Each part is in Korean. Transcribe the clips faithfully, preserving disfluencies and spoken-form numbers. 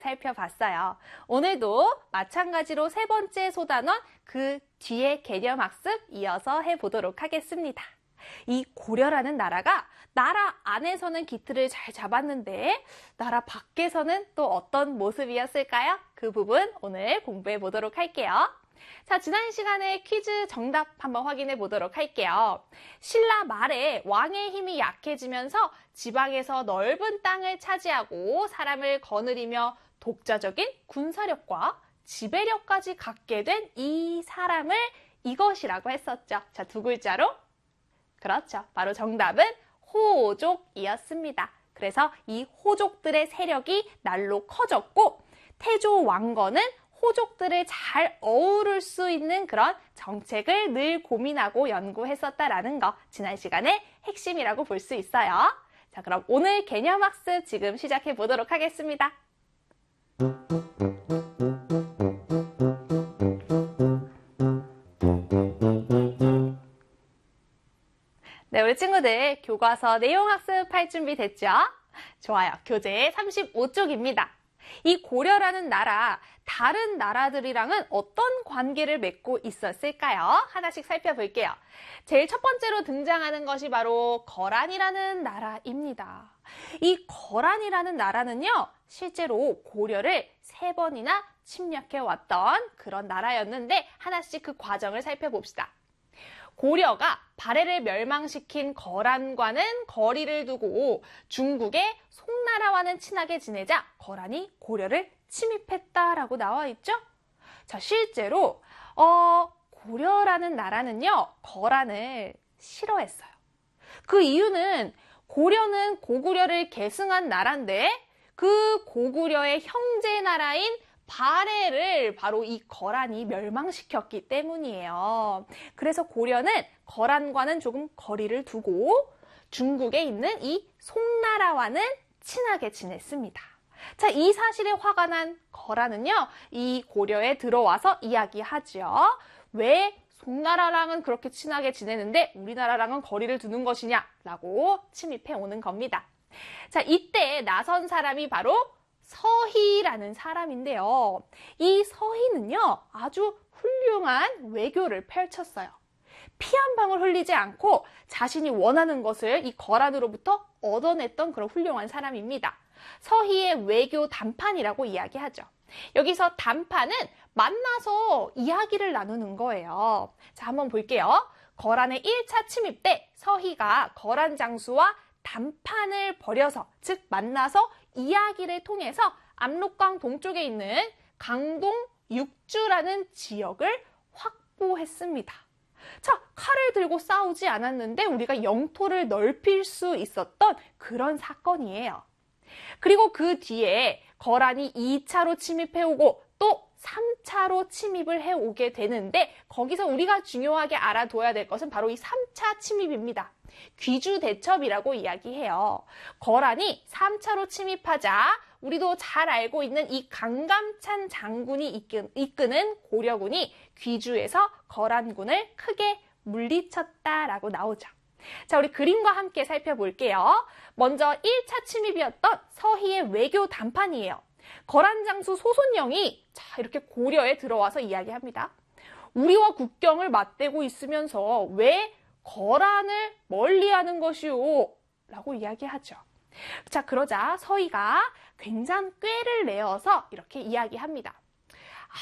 살펴봤어요. 오늘도 마찬가지로 세 번째 소단원 그 뒤에 개념학습 이어서 해보도록 하겠습니다. 이 고려라는 나라가 나라 안에서는 기틀을 잘 잡았는데 나라 밖에서는 또 어떤 모습이었을까요? 그 부분 오늘 공부해 보도록 할게요. 자, 지난 시간에 퀴즈 정답 한번 확인해 보도록 할게요. 신라 말에 왕의 힘이 약해지면서 지방에서 넓은 땅을 차지하고 사람을 거느리며 독자적인 군사력과 지배력까지 갖게 된 이 사람을 이것이라고 했었죠. 자, 두 글자로? 그렇죠. 바로 정답은 호족이었습니다. 그래서 이 호족들의 세력이 날로 커졌고 태조 왕건은 호족들을 잘 어우를 수 있는 그런 정책을 늘 고민하고 연구했었다라는 거 지난 시간의 핵심이라고 볼 수 있어요. 자, 그럼 오늘 개념학습 지금 시작해 보도록 하겠습니다. 네, 우리 친구들 교과서 내용 학습할 준비 됐죠? 좋아요. 교재 삼십오 쪽입니다. 이 고려라는 나라, 다른 나라들이랑은 어떤 관계를 맺고 있었을까요? 하나씩 살펴볼게요. 제일 첫 번째로 등장하는 것이 바로 거란이라는 나라입니다. 이 거란이라는 나라는요, 실제로 고려를 세 번이나 침략해왔던 그런 나라였는데 하나씩 그 과정을 살펴봅시다. 고려가 발해를 멸망시킨 거란과는 거리를 두고 중국의 송나라와는 친하게 지내자 거란이 고려를 침입했다라고 나와 있죠? 자, 실제로 어, 고려라는 나라는요, 거란을 싫어했어요. 그 이유는 고려는 고구려를 계승한 나라인데 그 고구려의 형제 나라인 발해를 바로 이 거란이 멸망시켰기 때문이에요. 그래서 고려는 거란과는 조금 거리를 두고 중국에 있는 이 송나라와는 친하게 지냈습니다. 자, 이 사실에 화가 난 거란은요, 이 고려에 들어와서 이야기하죠. 왜 송나라랑은 그렇게 친하게 지내는데 우리나라랑은 거리를 두는 것이냐라고 침입해 오는 겁니다. 자, 이때 나선 사람이 바로 서희라는 사람인데요. 이 서희는요, 아주 훌륭한 외교를 펼쳤어요. 피 한 방울 흘리지 않고 자신이 원하는 것을 이 거란으로부터 얻어냈던 그런 훌륭한 사람입니다. 서희의 외교 담판이라고 이야기하죠. 여기서 담판은 만나서 이야기를 나누는 거예요. 자, 한번 볼게요. 거란의 일 차 침입 때 서희가 거란 장수와 담판을 벌여서, 즉 만나서 이야기를 통해서 압록강 동쪽에 있는 강동 육주라는 지역을 확보했습니다. 자, 칼을 들고 싸우지 않았는데 우리가 영토를 넓힐 수 있었던 그런 사건이에요. 그리고 그 뒤에 거란이 이 차로 침입해오고 또 삼 차로 침입을 해오게 되는데 거기서 우리가 중요하게 알아둬야 될 것은 바로 이 삼 차 침입입니다. 귀주대첩이라고 이야기해요. 거란이 삼 차로 침입하자 우리도 잘 알고 있는 이 강감찬 장군이 이끈, 이끄는 고려군이 귀주에서 거란군을 크게 물리쳤다라고 나오죠. 자, 우리 그림과 함께 살펴볼게요. 먼저 일 차 침입이었던 서희의 외교 담판이에요. 거란 장수 소손영이 자, 이렇게 고려에 들어와서 이야기합니다. 우리와 국경을 맞대고 있으면서 왜 거란을 멀리하는 것이오? 라고 이야기하죠. 자, 그러자 서희가 굉장히 꾀를 내어서 이렇게 이야기합니다. 아,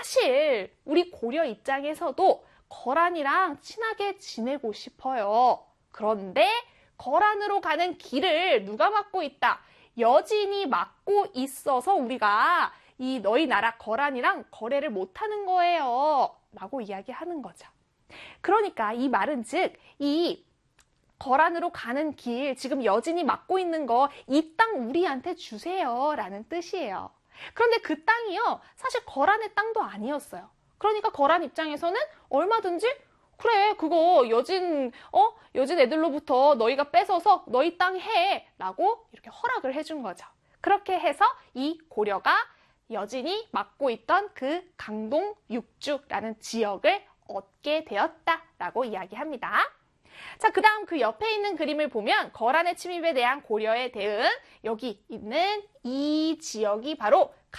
사실 우리 고려 입장에서도 거란이랑 친하게 지내고 싶어요. 그런데 거란으로 가는 길을 누가 막고 있다? 여진이 막고 있어서 우리가 이 너희 나라 거란이랑 거래를 못하는 거예요. 라고 이야기하는 거죠. 그러니까 이 말은 즉 이 거란으로 가는 길, 지금 여진이 막고 있는 거 이 땅 우리한테 주세요 라는 뜻이에요. 그런데 그 땅이요, 사실 거란의 땅도 아니었어요. 그러니까 거란 입장에서는 얼마든지 그래, 그거 여진, 어? 여진 애들로부터 너희가 뺏어서 너희 땅 해 라고 이렇게 허락을 해준 거죠. 그렇게 해서 이 고려가 여진이 맡고 있던 그 강동 육주라는 지역을 얻게 되었다라고 이야기합니다. 자, 그 다음 그 옆에 있는 그림을 보면 거란의 침입에 대한 고려의 대응, 여기 있는 이 지역이 바로